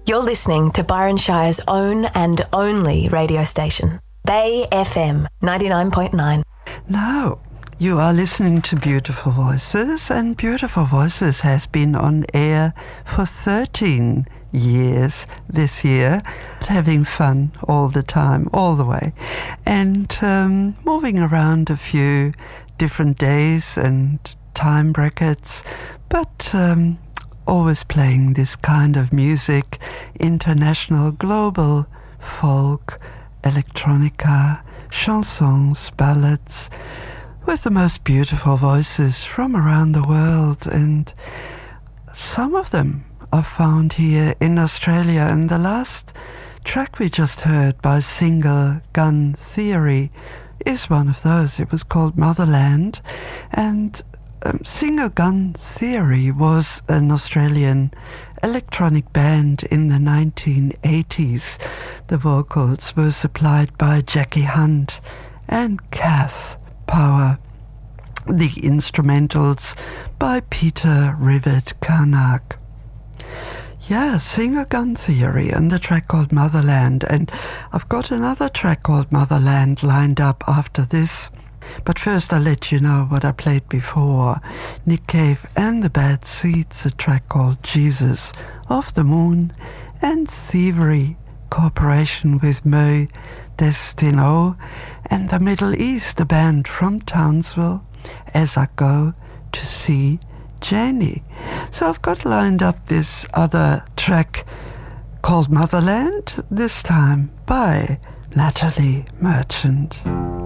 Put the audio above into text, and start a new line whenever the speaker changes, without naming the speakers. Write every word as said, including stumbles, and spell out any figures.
You're listening to Byron Shire's own and only radio station, Bay F M ninety-nine point nine.
Now, you are listening to Beautiful Voices, and Beautiful Voices has been on air for thirteen years this year, having fun all the time, all the way, and um, moving around a few different days and time brackets, but um, always playing this kind of music, international, global, folk, electronica, chansons, ballads, with the most beautiful voices from around the world, and some of them are found here in Australia. And the last track we just heard by Single Gun Theory is one of those. It was called Motherland, and um, Single Gun Theory was an Australian electronic band in the nineteen eighties. The vocals were supplied by Jackie Hunt and Kath Power. The instrumentals by Peter Rivet Karnak. Yeah, Single Gun Theory and the track called Motherland. And I've got another track called Motherland lined up after this. But first I'll let you know what I played before. Nick Cave and the Bad Seeds, a track called Jesus of the Moon, and Thievery, cooperation with Mo Destino, and the Middle East, a band from Townsville, As I Go to See Janie. So I've got lined up this other track called Motherland, this time by Natalie Merchant.